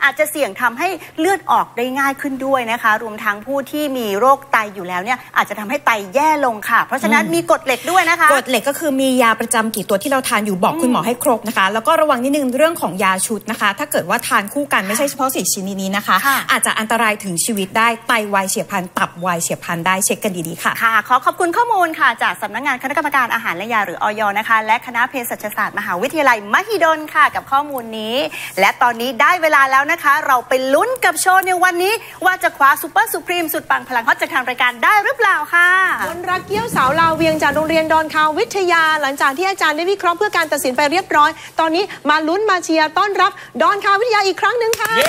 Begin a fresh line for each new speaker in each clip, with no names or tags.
อาจจะเสี่ยงทำให้เลือดออกได้ง่ายขึ้นด้วยนะคะรวมทั้งผู้ที่มีโรคไตอยู่แล้วเนี่ยอาจจะทำให้ไตแย่ลงค่ะเพราะฉะนั้นมีกรดเหล็กด้วยนะคะ
กรดเหล็กก็คือมียาประจำกี่ตัวที่เราทานอยู่บอกคุณหมอให้ครบนะคะแล้วก็ระวังนิดนึงเรื่องของยาชุดนะคะถ้าเกิดว่าทานคู่กันไม่ใช่เฉพาะ4 ชนิดนี้นะคะอาจจะอันตรายถึงชีวิตได้ไตวายเฉียบพลันตับวายเฉียบพลันได้เช็คกันดีๆค่ะ
ขอขอบคุณข้อมูลค่ะจากสำนักงานคณะกรรมการอาหารและยาหรืออย.นะคะและคณะเภสัชศาสตร์มหาวิทยาลัยมหิดลค่ะกับข้อมูลนี้และตอนนี้ได้เวลาแล้วนะคะเราไปลุ้นกับโชว์ในวันนี้ว่าจะคว้าซุปเปอร์สุพรีมสุดปังพลังฮอตจากทางรายการได้หรือเปล่าค่ะ
มนรักเกี้ยวสาวลาวเวียงจากโรงเรียนดอนคาววิทยาหลังจากที่อาจารย์ได้วิเคราะห์เพื่อการตัดสินไปเรียบร้อยตอนนี้มาลุ้นมาเชียร์ต้อนรับดอนคาววิทยาอีกครั้งหนึ่งค่ะ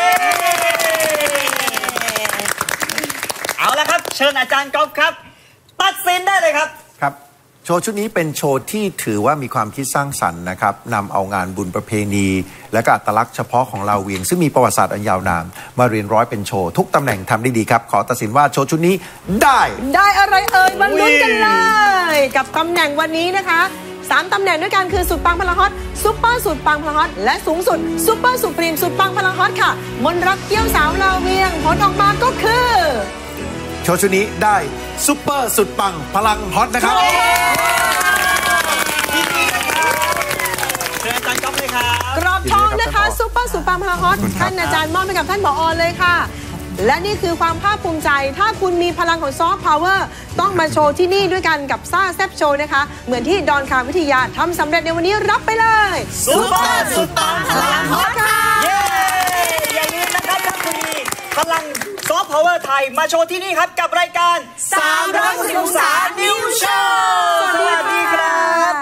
เอาละครับเชิญอาจารย์ก๊อฟครับตัดสินได้เลยครับ
ครับโชว์ชุดนี้เป็นโชว์ที่ถือว่ามีความคิดสร้างสรรค์นะครับนำเอางานบุญประเพณีและก็อัตลักษณ์เฉพาะของลาวเวียงซึ่งมีประวัติศาสตร์อันยาวนานมาเรียนร้อยเป็นโชว์ทุกตำแหน่งทำได้ดีครับขอตัดสินว่าโชว์ชุดนี้ได้
อะไรเอ่ยมาลุ้นกันเลยกับตำแหน่งวันนี้นะคะ3 ตำแหน่งด้วยกันคือสุดปังพลังฮอตซุปเปอร์สุดปังพลังฮอตและสูงสุดซุปเปอร์สุพรีมสุดปังพลังฮอตค่ะมนรักเกี้ยวสาวลาวเวียงผลออกมาก็คือ
โชว์ชุดนี้ได้ซุปเปอร์สุดปังพลังฮอตนะครับ
เชิญอาจารย์ก๊อฟเลยครับ
กรอบทองนะคะซุปเปอร์สุดปังพลังฮอตท่านอาจารย์มอบให้กับท่านผอ.เลยค่ะและนี่คือความภาคภูมิใจถ้าคุณมีพลังของซอฟต์พาวเวอร์ต้องมาโชว์ที่นี่ด้วยกันกับซ่าแซบโชว์นะคะเหมือนที่ดอนคาววิทยาทำสำเร็จในวันนี้รับไปเลย
ซุปเปอร์สุดปังพลังฮอตค่ะอย่าลืมนะครับถ้าคุณมีพลังซอฟต์พาวเวอร์ไทยมาโชว์ที่นี่ครับกับรายการ360 องศานิวโชว์สวัสดีครับ